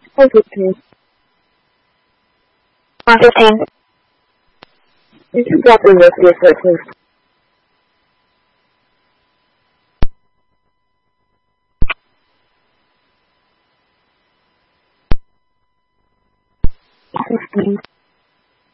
115. 115. You can drop in with your 14. 16.